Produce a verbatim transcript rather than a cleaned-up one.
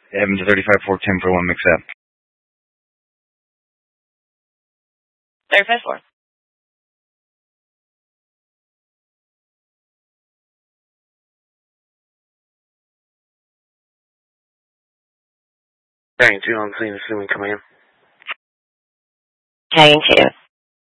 Evans thirty-five four ten for one mix up. thirty-five four. Tagging two on clean assuming coming in. Tagging two.